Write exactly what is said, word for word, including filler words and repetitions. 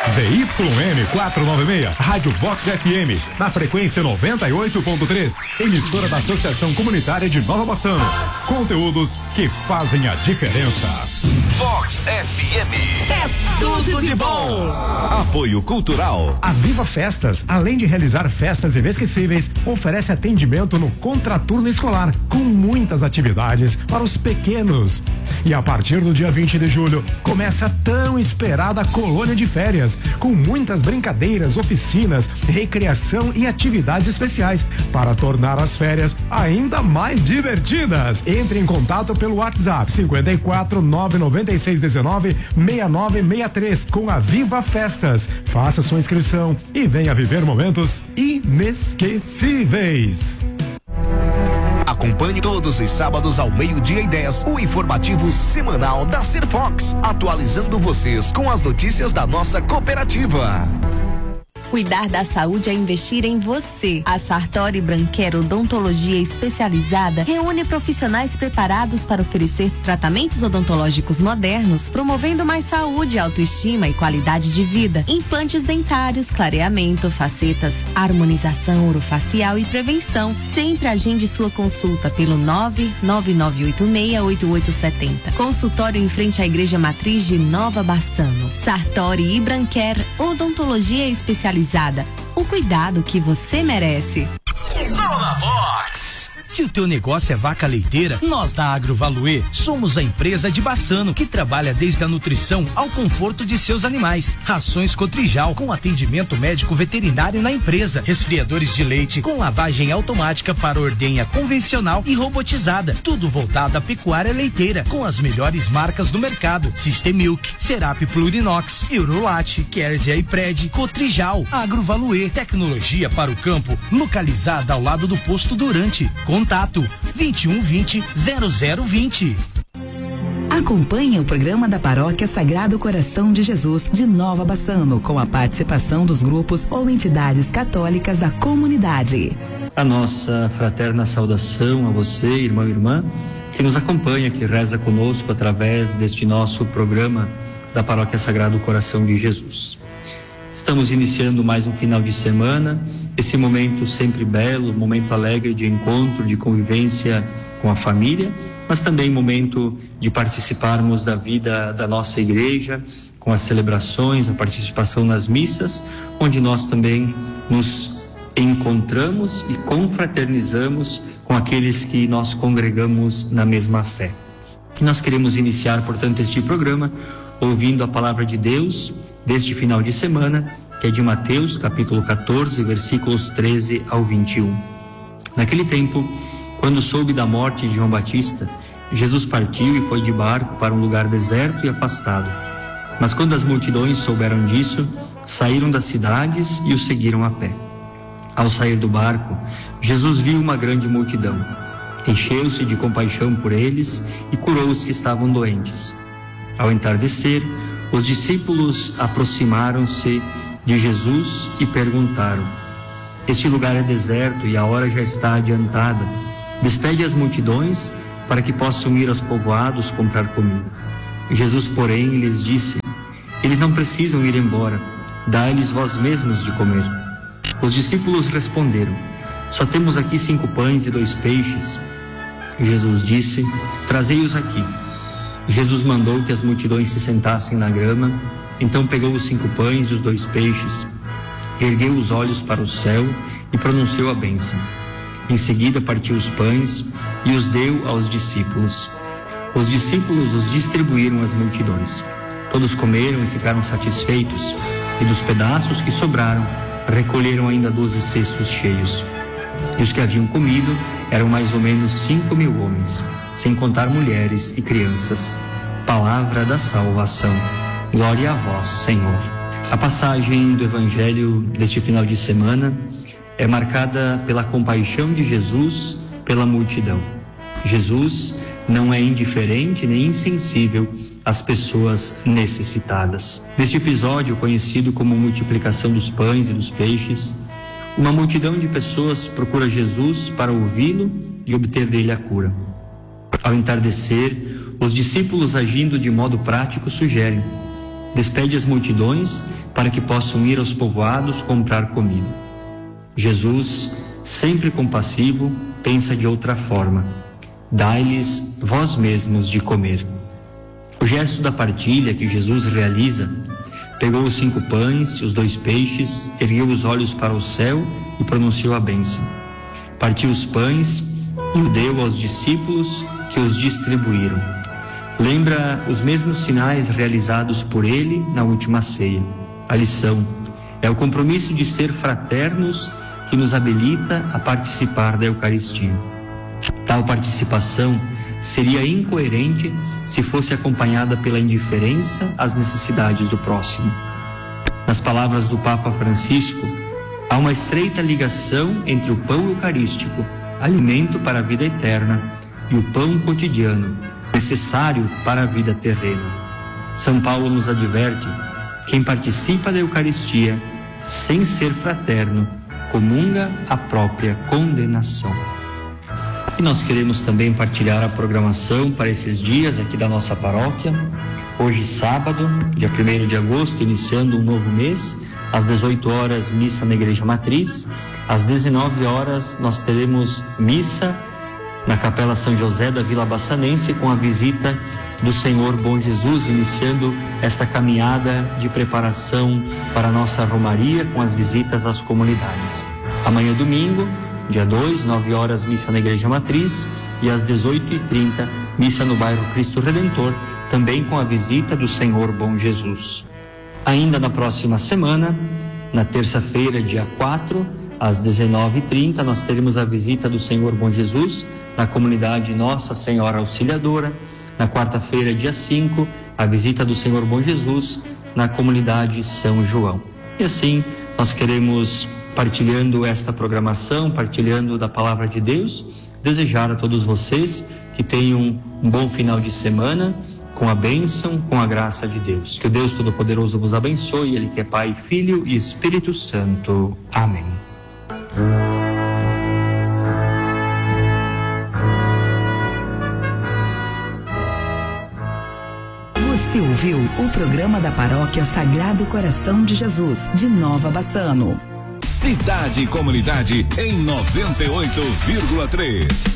Z Y M quatrocentos e noventa e seis, Rádio Vox F M, na frequência noventa e oito ponto três, emissora da Associação Comunitária de Nova Bassano. Conteúdos que fazem a diferença. Vox F M é tudo de bom. Apoio Cultural. A Viva Festas, além de realizar festas inesquecíveis, oferece atendimento no contraturno escolar, com muitas atividades para os pequenos. E a partir do dia vinte de julho, começa a tão esperada colônia de férias, com muitas brincadeiras, oficinas, recreação e atividades especiais para tornar as férias ainda mais divertidas. Entre em contato pelo WhatsApp cinquenta e quatro, nove noventa e seis, dezenove, sessenta e nove sessenta e três com a Viva Festas. Faça sua inscrição e venha viver momentos inesquecíveis. Acompanhe todos os sábados ao meio-dia e dez o informativo semanal da Serfox, atualizando vocês com as notícias da nossa cooperativa. Cuidar da saúde é investir em você. A Sartori Branquer Odontologia Especializada reúne profissionais preparados para oferecer tratamentos odontológicos modernos, promovendo mais saúde, autoestima e qualidade de vida. Implantes dentários, clareamento, facetas, harmonização orofacial e prevenção. Sempre agende sua consulta pelo nove nove nove oito seis oito oito sete zero. Consultório em frente à Igreja Matriz de Nova Bassano. Sartori e Branquer Odontologia Especializada. O cuidado que você merece. Dona Vox. Se o teu negócio é vaca leiteira, nós da Agrovaluê somos a empresa de Bassano que trabalha desde a nutrição ao conforto de seus animais. Rações Cotrijal com atendimento médico veterinário na empresa. Resfriadores de leite com lavagem automática para ordenha convencional e robotizada. Tudo voltado à pecuária leiteira com as melhores marcas do mercado. Systemilk, Serap Plurinox, Eurolate, Kerzia e Pred, Cotrijal. Agrovaluê, tecnologia para o campo, localizada ao lado do posto Durante. Contato vinte e um vinte, zero zero vinte. Acompanhe o programa da Paróquia Sagrado Coração de Jesus de Nova Bassano, com a participação dos grupos ou entidades católicas da comunidade. A nossa fraterna saudação a você, irmão e irmã, que nos acompanha, que reza conosco através deste nosso programa da Paróquia Sagrado Coração de Jesus. Estamos iniciando mais um final de semana, esse momento sempre belo, momento alegre de encontro, de convivência com a família, mas também momento de participarmos da vida da nossa igreja, com as celebrações, a participação nas missas, onde nós também nos encontramos e confraternizamos com aqueles que nós congregamos na mesma fé. E nós queremos iniciar, portanto, este programa ouvindo a palavra de Deus deste final de semana, que é de Mateus, capítulo quatorze, versículos treze ao vinte e um. Naquele tempo, quando soube da morte de João Batista, Jesus partiu e foi de barco para um lugar deserto e afastado. Mas quando as multidões souberam disso, saíram das cidades e o seguiram a pé. Ao sair do barco, Jesus viu uma grande multidão. Encheu-se de compaixão por eles e curou os que estavam doentes. Ao entardecer, os discípulos aproximaram-se de Jesus e perguntaram: este lugar é deserto e a hora já está adiantada. Despede as multidões para que possam ir aos povoados comprar comida. Jesus, porém, lhes disse: eles não precisam ir embora, dai-lhes vós mesmos de comer. Os discípulos responderam: só temos aqui cinco pães e dois peixes. Jesus disse: trazei-os aqui. Jesus mandou que as multidões se sentassem na grama. Então pegou os cinco pães e os dois peixes, ergueu os olhos para o céu e pronunciou a bênção. Em seguida partiu os pães e os deu aos discípulos. Os discípulos os distribuíram às multidões. Todos comeram e ficaram satisfeitos, e dos pedaços que sobraram, recolheram ainda doze cestos cheios. E os que haviam comido eram mais ou menos cinco mil homens, sem contar mulheres e crianças. Palavra da salvação. Glória a vós, Senhor. A passagem do Evangelho deste final de semana é marcada pela compaixão de Jesus pela multidão. Jesus não é indiferente nem insensível às pessoas necessitadas. Neste episódio, conhecido como multiplicação dos pães e dos peixes, uma multidão de pessoas procura Jesus para ouvi-lo e obter dele a cura. Ao entardecer, os discípulos, agindo de modo prático, sugerem: despede as multidões para que possam ir aos povoados comprar comida. Jesus, sempre compassivo, pensa de outra forma: dai-lhes vós mesmos de comer. O gesto da partilha que Jesus realiza, pegou os cinco pães e os dois peixes, ergueu os olhos para o céu e pronunciou a bênção. Partiu os pães e o deu aos discípulos, que os distribuíram. Lembra os mesmos sinais realizados por ele na última ceia. A lição é o compromisso de ser fraternos que nos habilita a participar da Eucaristia. Tal participação seria incoerente se fosse acompanhada pela indiferença às necessidades do próximo. Nas palavras do Papa Francisco, há uma estreita ligação entre o pão eucarístico, alimento para a vida eterna, e o pão cotidiano, necessário para a vida terrena. São Paulo nos adverte: quem participa da Eucaristia sem ser fraterno, comunga a própria condenação. E nós queremos também partilhar a programação para esses dias aqui da nossa paróquia. Hoje, sábado, dia primeiro de agosto, iniciando um novo mês, às dezoito horas, missa na Igreja Matriz. Às dezenove horas, nós teremos missa na Capela São José da Vila Bassanense, com a visita do Senhor Bom Jesus, iniciando esta caminhada de preparação para a nossa Romaria, com as visitas às comunidades. Amanhã, domingo, dia dois, nove horas, missa na Igreja Matriz, e às dezoito e trinta, missa no bairro Cristo Redentor, também com a visita do Senhor Bom Jesus. Ainda na próxima semana, na terça-feira, dia quatro, às dezenove e trinta, nós teremos a visita do Senhor Bom Jesus na comunidade Nossa Senhora Auxiliadora. Na quarta-feira, dia cinco, a visita do Senhor Bom Jesus na comunidade São João. E assim, nós queremos, partilhando esta programação, partilhando da Palavra de Deus, desejar a todos vocês que tenham um bom final de semana, com a bênção, com a graça de Deus. Que o Deus Todo-Poderoso vos abençoe, Ele que é Pai, Filho e Espírito Santo. Amém. Você ouviu o programa da Paróquia Sagrado Coração de Jesus, de Nova Bassano. Cidade e Comunidade em noventa e oito vírgula três.